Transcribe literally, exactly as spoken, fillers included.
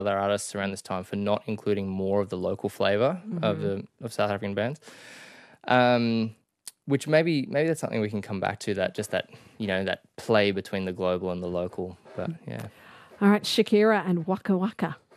other artists around this time for not including more of the local flavour mm-hmm. of the of South African bands. Um, which maybe maybe that's something we can come back to, that just that, you know, that play between the global and the local. But yeah. All right, Shakira and Waka Waka.